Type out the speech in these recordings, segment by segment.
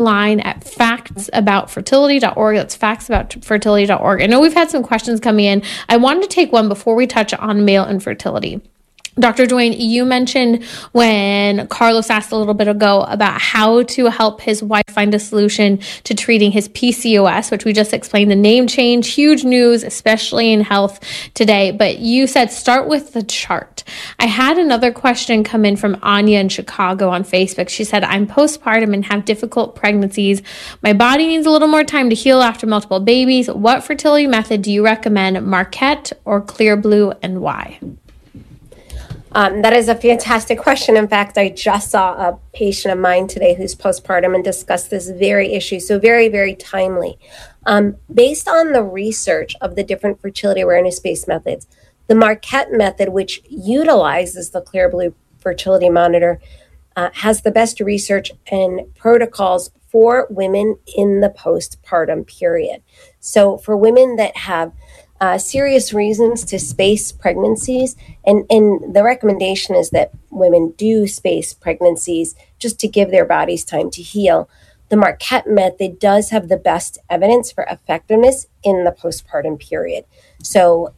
line at factsaboutfertility.org. That's factsaboutfertility.org. I know we've had some questions coming in. I wanted to take one before we touch on male infertility. Dr. Duane, you mentioned when Carlos asked a little bit ago about how to help his wife find a solution to treating his PCOS, which we just explained, the name change, huge news, especially in health today. But you said start with the chart. I had another question come in from Anya in Chicago on Facebook. She said, I'm postpartum and have difficult pregnancies. My body needs a little more time to heal after multiple babies. What fertility method do you recommend, Marquette or Clear Blue, and why? That is a fantastic question. In fact, I just saw a patient of mine today who's postpartum and discussed this very issue. So very, very timely. Based on the research of the different fertility awareness-based methods, the Marquette method, which utilizes the Clear Blue fertility monitor, has the best research and protocols for women in the postpartum period. So for women that have serious reasons to space pregnancies. And the recommendation is that women do space pregnancies just to give their bodies time to heal. The Marquette method does have the best evidence for effectiveness in the postpartum period. So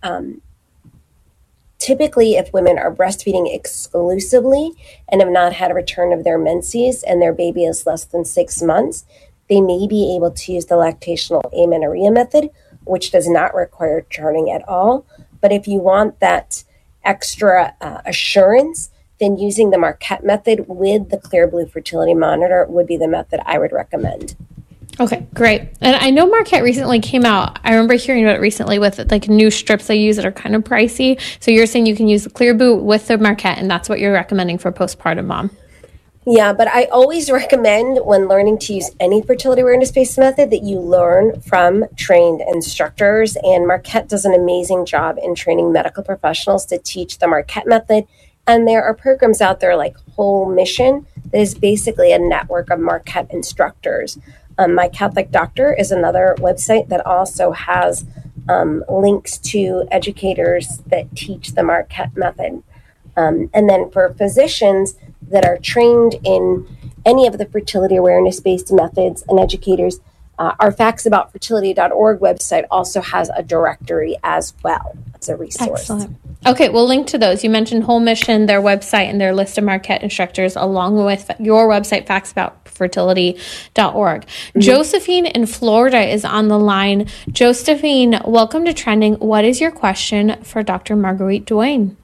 typically, if women are breastfeeding exclusively and have not had a return of their menses and their baby is less than 6 months, they may be able to use the lactational amenorrhea method, which does not require charting at all. But if you want that extra assurance, then using the Marquette method with the Clear Blue fertility monitor would be the method I would recommend. Okay, great. And I know Marquette recently came out. I remember hearing about it recently with like new strips they use that are kind of pricey. So you're saying you can use the Clear Blue with the Marquette, and that's what you're recommending for postpartum mom. Yeah, but I always recommend when learning to use any fertility awareness-based method that you learn from trained instructors. And Marquette does an amazing job in training medical professionals to teach the Marquette method. And there are programs out there like Whole Mission that is basically a network of Marquette instructors. My Catholic Doctor is another website that also has links to educators that teach the Marquette method. And then for physicians that are trained in any of the fertility awareness-based methods and educators, our factsaboutfertility.org website also has a directory as well as a resource. Excellent. Okay, we'll link to those. You mentioned Whole Mission, their website, and their list of Marquette instructors, along with your website, factsaboutfertility.org. Mm-hmm. Josephine in Florida is on the line. Josephine, welcome to Trending. What is your question for Dr. Marguerite Duane?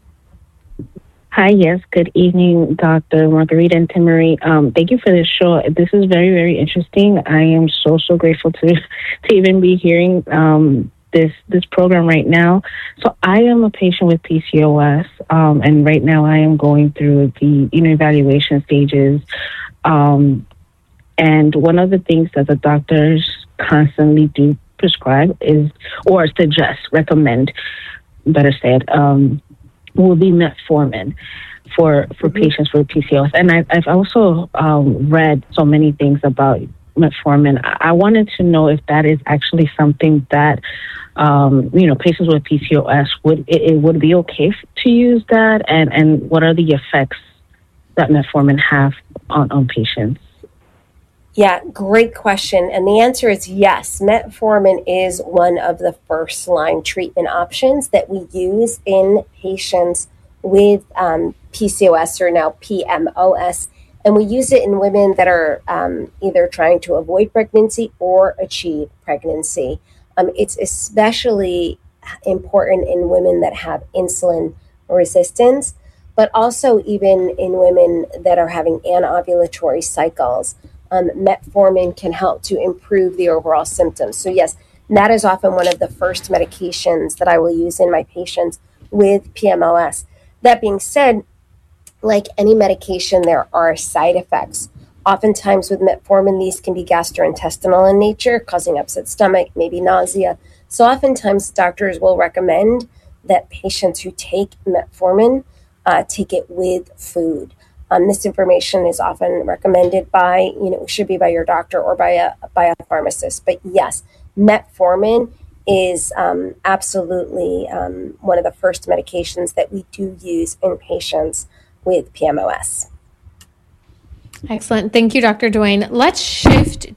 Hi, yes. Good evening, Dr. Marguerite and Timmerie. Thank you for this show. This is very, very interesting. I am so grateful to even be hearing this program right now. So I am a patient with PCOS, and right now I am going through the evaluation stages. And one of the things that the doctors constantly do prescribe is, or suggest, recommend, better said, will be metformin for patients with PCOS. And I've also read so many things about metformin. I wanted to know if that is actually something that, patients with PCOS, would it be okay to use that? And what are the effects that metformin have on patients? Yeah, great question. And the answer is yes. Metformin is one of the first-line treatment options that we use in patients with PCOS, or now PMOS. And we use it in women that are either trying to avoid pregnancy or achieve pregnancy. It's especially important in women that have insulin resistance, but also even in women that are having anovulatory cycles. Metformin can help to improve the overall symptoms. So yes, that is often one of the first medications that I will use in my patients with PMOS. That being said, like any medication, there are side effects. Oftentimes with metformin, these can be gastrointestinal in nature, causing upset stomach, maybe nausea. So oftentimes doctors will recommend that patients who take metformin take it with food. This information is often recommended by, should be by your doctor or by a pharmacist. But yes, metformin is absolutely one of the first medications that we do use in patients with PMOS. Excellent. Thank you, Dr. Duane. Let's shift